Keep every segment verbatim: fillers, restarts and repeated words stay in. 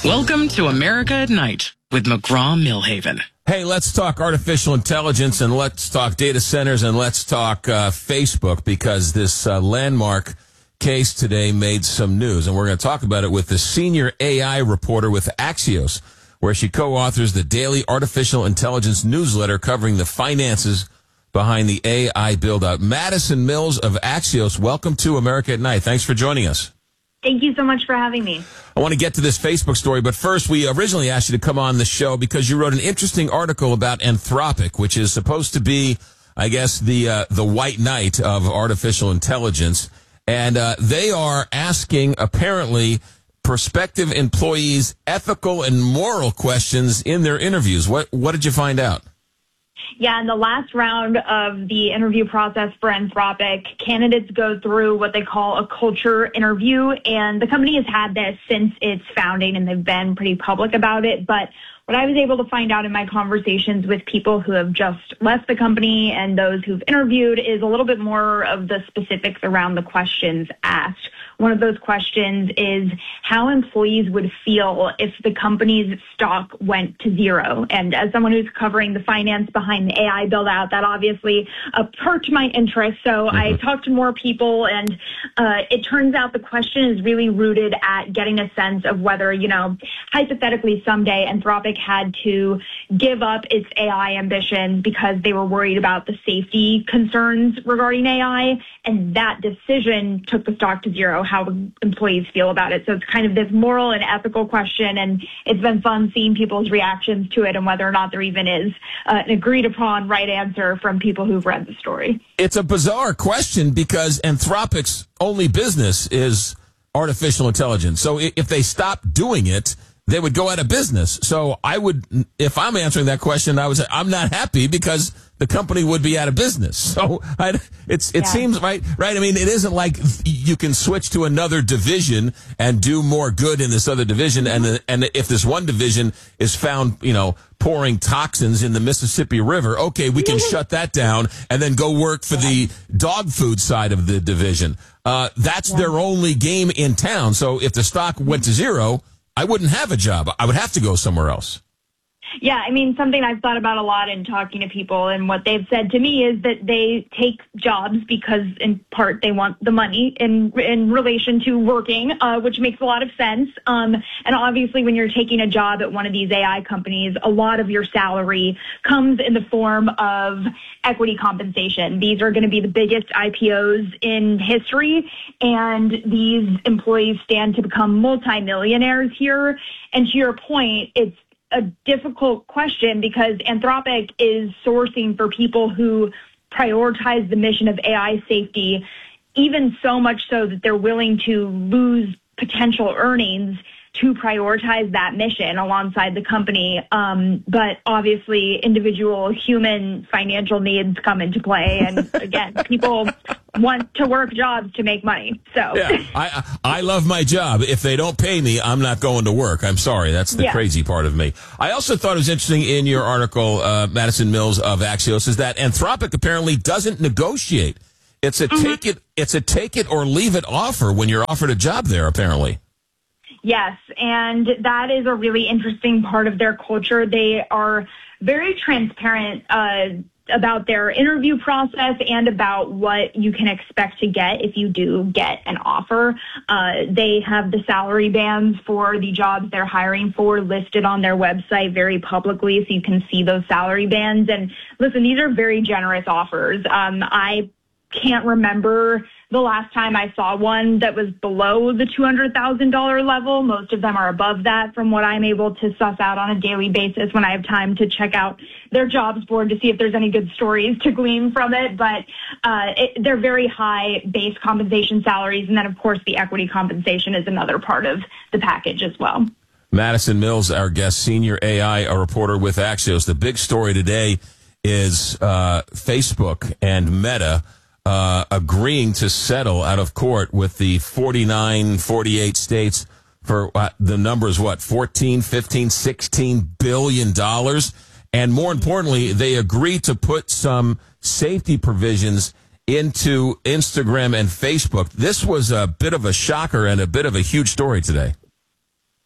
Welcome to America at Night with McGraw-Millhaven. Hey, let's talk artificial intelligence, and let's talk data centers, and let's talk uh, Facebook, because this uh, landmark case today made some news, and we're going to talk about it with the senior A I reporter with Axios, where she co-authors the daily artificial intelligence newsletter covering the finances behind the A I build-out. Madison Mills of Axios, welcome to America at Night. Thanks for joining us. Thank you so much for having me. I want to get to this Facebook story, but first, we originally asked you to come on the show because you wrote an interesting article about Anthropic, which is supposed to be, I guess, the uh, the white knight of artificial intelligence. And uh, they are asking, apparently, prospective employees ethical and moral questions in their interviews. What what did you find out? Yeah, in the last round of the interview process for Anthropic, candidates go through what they call a culture interview, and the company has had this since its founding, and they've been pretty public about it. But what I was able to find out in my conversations with people who have just left the company and those who've interviewed is a little bit more of the specifics around the questions asked. One of those questions is how employees would feel if the company's stock went to zero. And as someone who's covering the finance behind the A I build out, that obviously uh, perked my interest. So mm-hmm. I talked to more people, and uh, it turns out the question is really rooted at getting a sense of whether, you know, hypothetically someday Anthropic had to give up its A I ambitions because they were worried about the safety concerns regarding A I. And that decision took the stock to zero. How would employees feel about it? So it's kind of this moral and ethical question, and it's been fun seeing people's reactions to it and whether or not there even is uh, an agreed upon right answer from people who've read the story. It's a bizarre question because Anthropic's only business is artificial intelligence. So if they stop doing it, they would go out of business. So I would, if I'm answering that question, I would say I'm not happy because the company would be out of business. So I, it's it yeah. seems right, right. I mean, it isn't like you can switch to another division and do more good in this other division, and the, and if this one division is found, you know, pouring toxins in the Mississippi River, okay, we can shut that down and then go work for the dog food side of the division. Uh, that's yeah. their only game in town. So if the stock went to zero, I wouldn't have a job. I would have to go somewhere else. Yeah, I mean, something I've thought about a lot in talking to people, and what they've said to me is that they take jobs because, in part, they want the money in in relation to working, uh, which makes a lot of sense. Um, and obviously, when you're taking a job at one of these A I companies, a lot of your salary comes in the form of equity compensation. These are going to be the biggest I P Os in history, and these employees stand to become multimillionaires here. And to your point, it's a difficult question because Anthropic is sourcing for people who prioritize the mission of A I safety, even so much so that they're willing to lose potential earnings to prioritize that mission alongside the company. Um, but obviously, individual human financial needs come into play. And again, people want to work jobs to make money. So yeah, I I love my job. If they don't pay me, I'm not going to work. I'm sorry. That's the yeah. crazy part of me. I also thought it was interesting in your article, uh, Madison Mills of Axios, is that Anthropic apparently doesn't negotiate. It's a mm-hmm. take it. It's a take it or leave it offer when you're offered a job there, apparently. Yes, and that is a really interesting part of their culture. They are very transparent uh, about their interview process and about what you can expect to get if you do get an offer. Uh, they have the salary bands for the jobs they're hiring for listed on their website very publicly, so you can see those salary bands. And listen, these are very generous offers. Um, I can't remember the last time I saw one that was below the two hundred thousand dollars level. Most of them are above that from what I'm able to suss out on a daily basis when I have time to check out their jobs board to see if there's any good stories to glean from it. But uh, it, they're very high base compensation salaries. And then, of course, the equity compensation is another part of the package as well. Madison Mills, our guest, senior A I a reporter with Axios. The big story today is uh, Facebook and Meta Uh, agreeing to settle out of court with the forty-nine, forty-eight states for uh, the numbers, what, fourteen, fifteen, sixteen billion dollars. And more importantly, they agree to put some safety provisions into Instagram and Facebook. This was a bit of a shocker and a bit of a huge story today.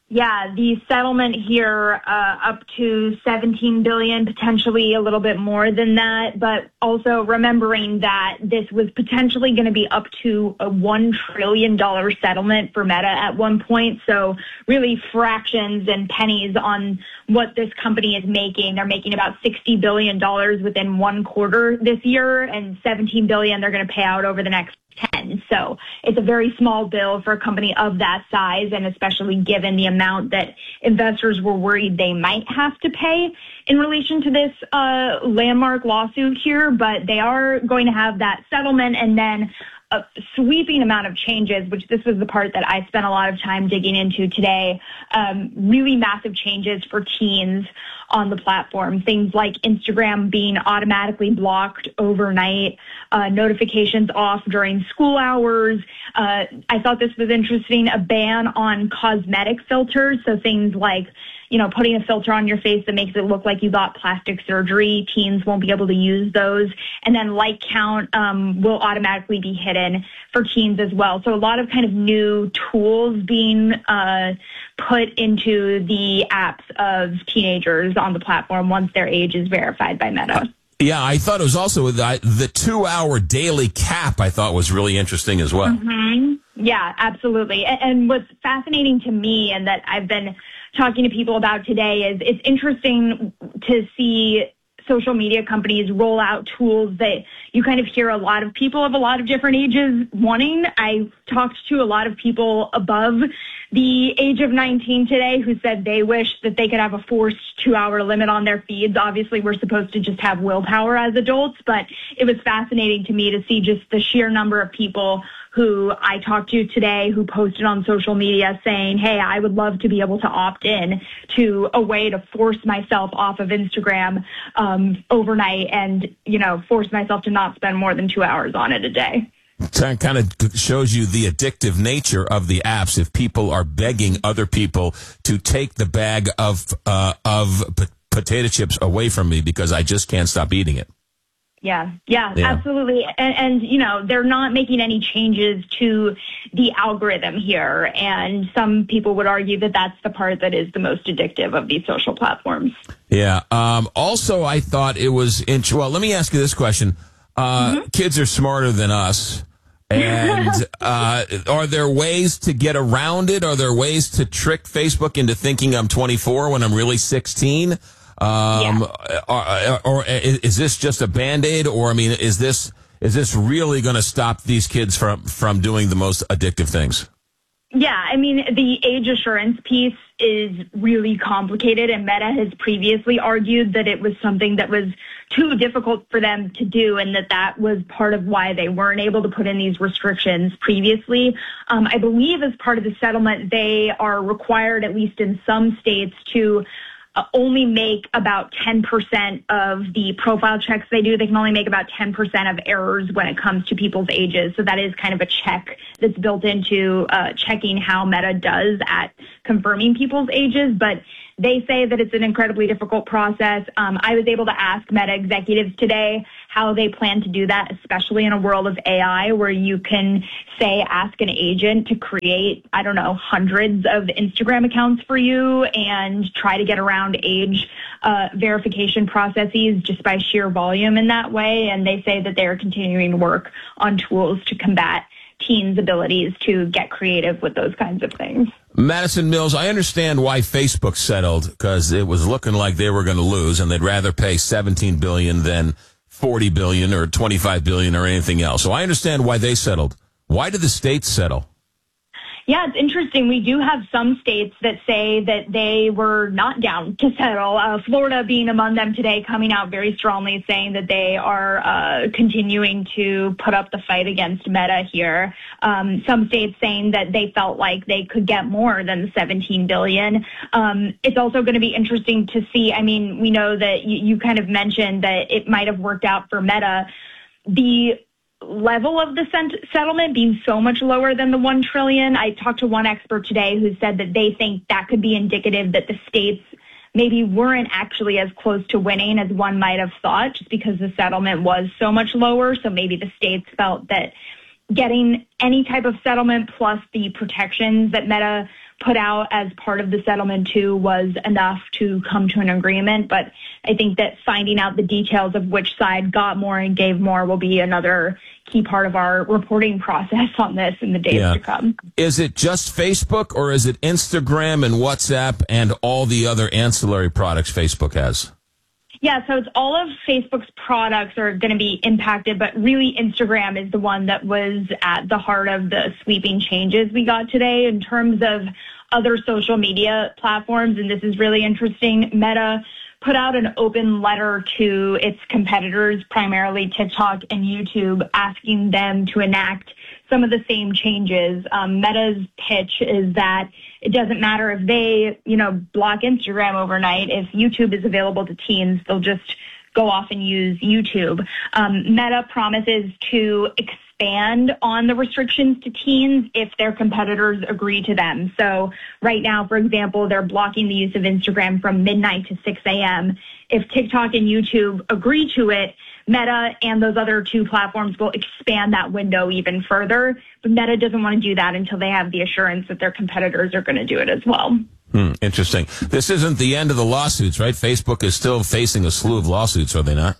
Yeah, the settlement here uh, up to seventeen billion dollars, potentially a little bit more than that, but also remembering that this was potentially going to be up to a one trillion dollars settlement for Meta at one point. So really fractions and pennies on what this company is making. They're making about sixty billion dollars within one quarter this year, and seventeen billion dollars they're going to pay out over the next ten. So it's a very small bill for a company of that size, and especially given the amount that investors were worried they might have to pay in relation to this uh, landmark lawsuit here. But they are going to have that settlement and then a sweeping amount of changes, which this was the part that I spent a lot of time digging into today. Um, really massive changes for teens on the platform. Things like Instagram being automatically blocked overnight, uh, notifications off during school hours. Uh, I thought this was interesting, a ban on cosmetic filters. So things like, you know, putting a filter on your face that makes it look like you got plastic surgery. Teens won't be able to use those. And then like count um, will automatically be hidden for teens as well. So a lot of kind of new tools being uh, put into the apps of teenagers on the platform once their age is verified by Meta. Uh, yeah, I thought it was also the, the two-hour daily cap I thought was really interesting as well. Mm-hmm. Yeah, absolutely. And, and what's fascinating to me and that I've been talking to people about today is it's interesting to see social media companies roll out tools that you kind of hear a lot of people of a lot of different ages wanting. I talked to a lot of people above the age of nineteen today who said they wish that they could have a forced two-hour limit on their feeds. Obviously, we're supposed to just have willpower as adults, but it was fascinating to me to see just the sheer number of people who I talked to today who posted on social media saying, hey, I would love to be able to opt in to a way to force myself off of Instagram um, overnight and, you know, force myself to not spend more than two hours on it a day. It kind of shows you the addictive nature of the apps. If people are begging other people to take the bag of uh, of p- potato chips away from me because I just can't stop eating it. Yeah, yeah, yeah, absolutely. And, and, you know, they're not making any changes to the algorithm here. And some people would argue that that's the part that is the most addictive of these social platforms. Yeah. Um, also, I thought it was int- well, let me ask you this question. Uh, mm-hmm. Kids are smarter than us. And uh, are there ways to get around it? Are there ways to trick Facebook into thinking I'm twenty-four when I'm really sixteen? Um, yeah. or, or is this just a Band-Aid? Or, I mean, is this is this really going to stop these kids from, from doing the most addictive things? Yeah, I mean, the age assurance piece is really complicated, and Meta has previously argued that it was something that was too difficult for them to do and that that was part of why they weren't able to put in these restrictions previously. Um, I believe as part of the settlement, they are required, at least in some states, to Uh, only make about ten percent of the profile checks they do. They can only make about ten percent of errors when it comes to people's ages. So that is kind of a check that's built into uh, checking how Meta does at confirming people's ages. But they say that it's an incredibly difficult process. Um, I was able to ask Meta executives today how they plan to do that, especially in a world of A I where you can, say, ask an agent to create, I don't know, hundreds of Instagram accounts for you and try to get around age uh, verification processes just by sheer volume in that way. And they say that they are continuing to work on tools to combat teens' abilities to get creative with those kinds of things. Madison Mills, I understand why Facebook settled, because it was looking like they were going to lose and they'd rather pay seventeen billion dollars than forty billion dollars or twenty-five billion dollars or anything else. So I understand why they settled. Why did the states settle? Yeah, it's interesting. We do have some states that say that they were not down to settle. Uh, Florida being among them today, coming out very strongly saying that they are uh, continuing to put up the fight against Meta here. Um, some states saying that they felt like they could get more than the seventeen billion dollars. Um, it's also going to be interesting to see. I mean, we know that you, you kind of mentioned that it might have worked out for Meta. The level of the settlement being so much lower than the one trillion dollars. I talked to one expert today who said that they think that could be indicative that the states maybe weren't actually as close to winning as one might have thought, just because the settlement was so much lower. So maybe the states felt that getting any type of settlement plus the protections that Meta put out as part of the settlement too was enough to come to an agreement. But I think that finding out the details of which side got more and gave more will be another key part of our reporting process on this in the days yeah. to come. Is it just Facebook, or is it Instagram and WhatsApp and all the other ancillary products Facebook has? Yeah, so it's all of Facebook's products are going to be impacted, but really Instagram is the one that was at the heart of the sweeping changes we got today in terms of other social media platforms. And this is really interesting. Meta put out an open letter to its competitors, primarily TikTok and YouTube, asking them to enact some of the same changes. Um, Meta's pitch is that it doesn't matter if they, you know, block Instagram overnight. If YouTube is available to teens, they'll just go off and use YouTube. Um, Meta promises to expand on the restrictions to teens if their competitors agree to them. So right now, for example, they're blocking the use of Instagram from midnight to six a.m. If TikTok and YouTube agree to it, Meta and those other two platforms will expand that window even further. But Meta doesn't want to do that until they have the assurance that their competitors are going to do it as well. Hmm, interesting. This isn't the end of the lawsuits, right? Facebook is still facing a slew of lawsuits, are they not?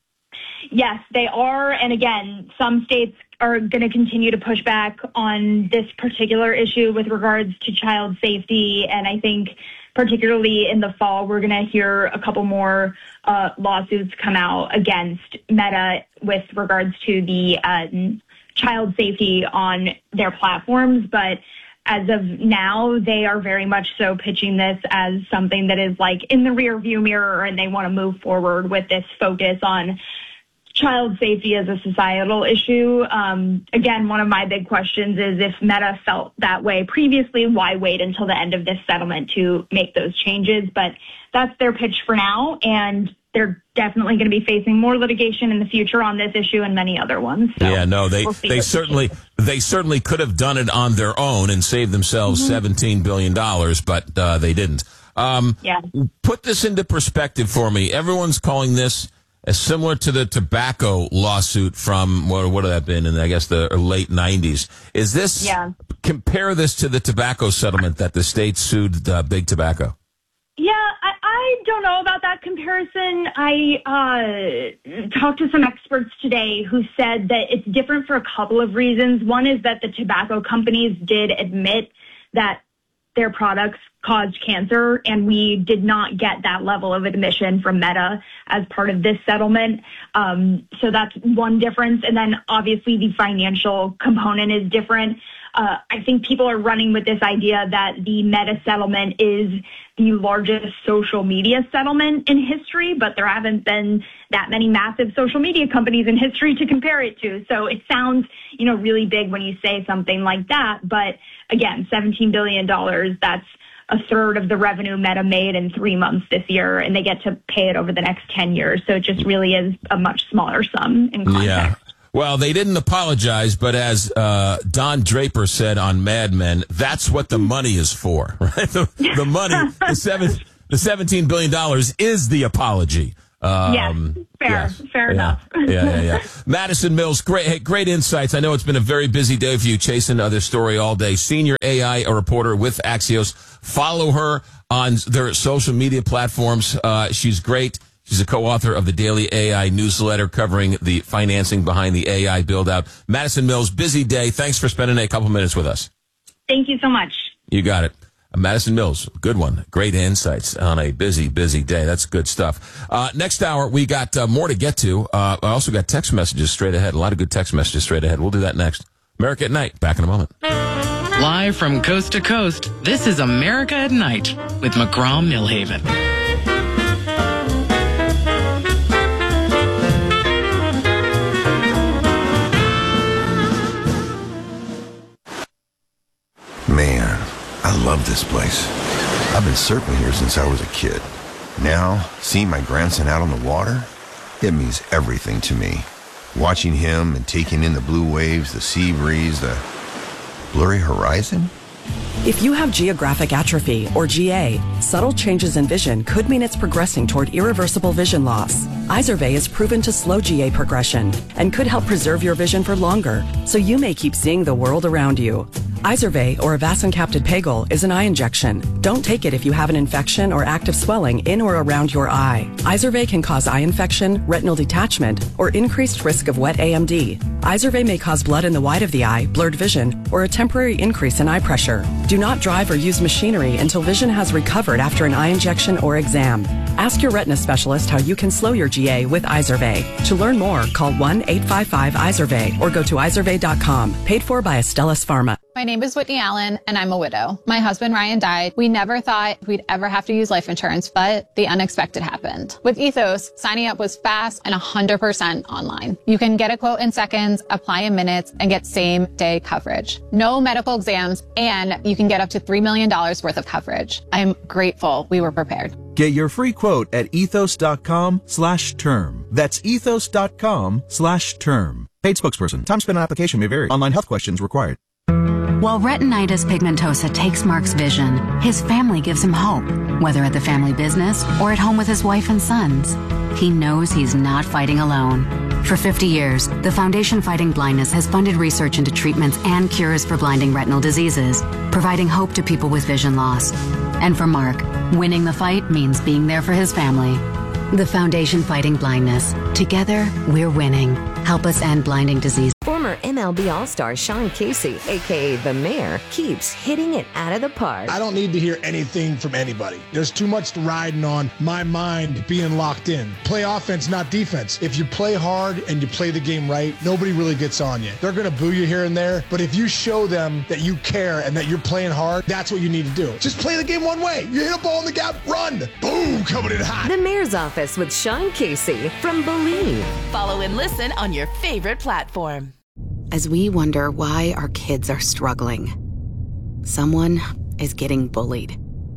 Yes, they are. And again, some states are going to continue to push back on this particular issue with regards to child safety. And I think particularly in the fall, we're going to hear a couple more uh, lawsuits come out against Meta with regards to the uh, child safety on their platforms. But as of now, they are very much so pitching this as something that is like in the rear view mirror, and they want to move forward with this focus on child safety as a societal issue. Um, again, one of my big questions is if Meta felt that way previously, why wait until the end of this settlement to make those changes? But that's their pitch for now, and they're definitely going to be facing more litigation in the future on this issue and many other ones. So yeah, no, they we'll they certainly they certainly could have done it on their own and saved themselves mm-hmm. seventeen billion dollars, but uh, they didn't. Um, yeah. Put this into perspective for me. Everyone's calling this as similar to the tobacco lawsuit from, what would have been in, I guess, the late nineties. Is this, yeah. compare this to the tobacco settlement that the state sued uh, Big Tobacco? Yeah, I, I don't know about that comparison. I uh, talked to some experts today who said that it's different for a couple of reasons. One is that the tobacco companies did admit that their products caused cancer, and we did not get that level of admission from Meta as part of this settlement. Um, so that's one difference. And then obviously the financial component is different. Uh, I think people are running with this idea that the Meta settlement is the largest social media settlement in history, but there haven't been that many massive social media companies in history to compare it to. So it sounds, you know, really big when you say something like that. But again, seventeen billion dollars, that's a third of the revenue Meta made in three months this year, and they get to pay it over the next ten years. So it just really is a much smaller sum in context. Yeah. Well, they didn't apologize, but as uh, Don Draper said on Mad Men, that's what the money is for, right? The, the money, the, seven, the seventeen billion dollars is the apology. Um, yes, fair, yes. fair yeah. enough. yeah, yeah, yeah. Madison Mills, great, hey, great insights. I know it's been a very busy day for you, chasing this story all day. Senior A I reporter with Axios. Follow her on their social media platforms. Uh, she's great. She's a co-author of the Daily A I newsletter covering the financing behind the A I build-out. Madison Mills, busy day. Thanks for spending a couple minutes with us. Thank you so much. You got it. Uh, Madison Mills, good one. Great insights on a busy, busy day. That's good stuff. Uh, next hour, we got uh, more to get to. Uh, I also got text messages straight ahead. A lot of good text messages straight ahead. We'll do that next. America at Night. Back in a moment. Live from coast to coast, this is America at Night with McGraw-Milhaven. Man, I love this place. I've been surfing here since I was a kid. Now, seeing my grandson out on the water, it means everything to me. Watching him and taking in the blue waves, the sea breeze, the blurry horizon. If you have geographic atrophy, or G A, subtle changes in vision could mean it's progressing toward irreversible vision loss. Izervay is proven to slow G A progression and could help preserve your vision for longer, so you may keep seeing the world around you. Izervay, or Avastin-captid Pegol, is an eye injection. Don't take it if you have an infection or active swelling in or around your eye. Izervay can cause eye infection, retinal detachment, or increased risk of wet A M D. Izervay may cause blood in the white of the eye, blurred vision, or a temporary increase in eye pressure. Do not drive or use machinery until vision has recovered after an eye injection or exam. Ask your retina specialist how you can slow your G A with Izervay. To learn more, call one eight five five Izervay or go to izervay dot com. Paid for by Astellas Pharma. My name is Whitney Allen, and I'm a widow. My husband, Ryan, died. We never thought we'd ever have to use life insurance, but the unexpected happened. With Ethos, signing up was fast and one hundred percent online. You can get a quote in seconds, apply in minutes, and get same-day coverage. No medical exams, and you can get up to three million dollars worth of coverage. I'm grateful we were prepared. Get your free quote at ethos.com slash term. That's ethos.com slash term. Paid spokesperson. Time spent on application may vary. Online health questions required. While retinitis pigmentosa takes Mark's vision, his family gives him hope, whether at the family business or at home with his wife and sons. He knows he's not fighting alone. For fifty years, the Foundation Fighting Blindness has funded research into treatments and cures for blinding retinal diseases, providing hope to people with vision loss. And for Mark, winning the fight means being there for his family. The Foundation Fighting Blindness. Together, we're winning. Help us end blinding disease. Former M L B All-Star Sean Casey, a k a. The Mayor, keeps hitting it out of the park. I don't need to hear anything from anybody. There's too much riding on my mind being locked in. Play offense, not defense. If you play hard and you play the game right, nobody really gets on you. They're going to boo you here and there, but if you show them that you care and that you're playing hard, that's what you need to do. Just play the game one way. You hit a ball in the gap, run. Boom, coming in hot. The Mayor's Office with Sean Casey from Believe. Follow and listen on your favorite platform. As we wonder why our kids are struggling, someone is getting bullied.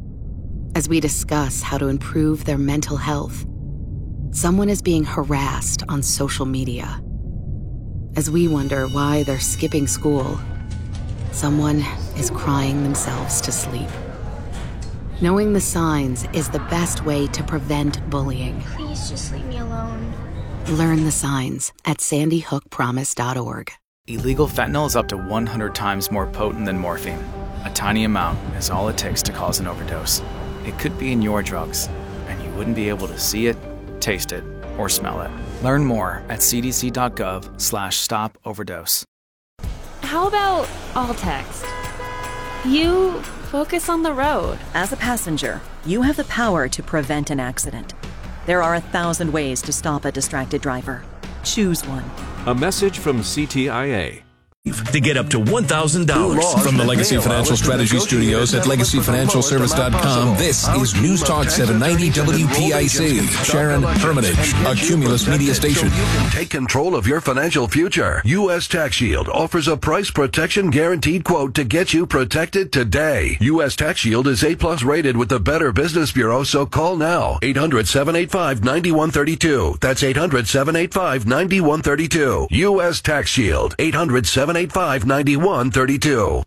As we discuss how to improve their mental health, someone is being harassed on social media. As we wonder why they're skipping school, someone is crying themselves to sleep. Knowing the signs is the best way to prevent bullying. Please just leave me alone. Learn the signs at sandy hook promise dot org. Illegal fentanyl is up to one hundred times more potent than morphine. A tiny amount is all it takes to cause an overdose. It could be in your drugs, and you wouldn't be able to see it, taste it, or smell it. Learn more at cdc.gov slash stop overdose. How about all text? You focus on the road. As a passenger, you have the power to prevent an accident. There are a thousand ways to stop a distracted driver. Choose one. A message from C T I A. To get up to one thousand dollars. From the Legacy Financial Strategy Studios at legacy financial service dot com, this is News Talk seven ninety W P I C. Sharon Hermitage, a Cumulus media station. You can take control of your financial future. U S Tax Shield offers a price protection guaranteed quote to get you protected today. U S Tax Shield is A plus rated with the Better Business Bureau, so call now. eight hundred, seven eight five, nine one three two. That's eight hundred, seven eight five, nine one three two. U S Tax Shield. eight hundred, seven eight five, nine one three two.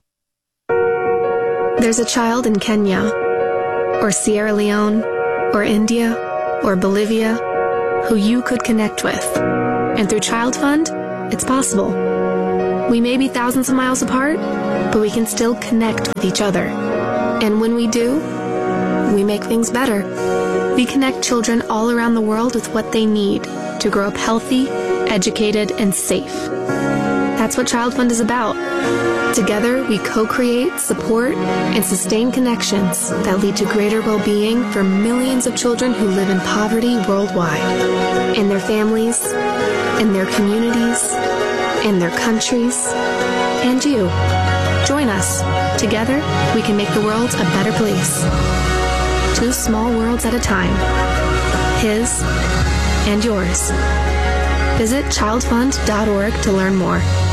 There's a child in Kenya, or Sierra Leone, or India, or Bolivia, who you could connect with. And through Child Fund, it's possible. We may be thousands of miles apart, but we can still connect with each other. And when we do, we make things better. We connect children all around the world with what they need to grow up healthy, educated, and safe. That's what Child Fund is about. Together, we co-create, support, and sustain connections that lead to greater well-being for millions of children who live in poverty worldwide, in their families, in their communities, in their countries, and you. Join us. Together, we can make the world a better place. Two small worlds at a time. His and yours. Visit child fund dot org to learn more.